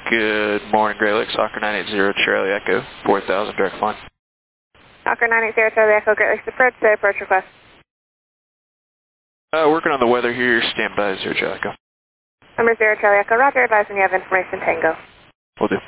Good morning, Great Lakes, Hawker 980, Charlie Echo, 4000, direct line. Hawker 980, Charlie Echo, Great Lakes approach, say approach request. Working on the weather here, stand by, 0 Charlie Echo. Number 0 Charlie Echo, roger, advising you have information Tango. Will do.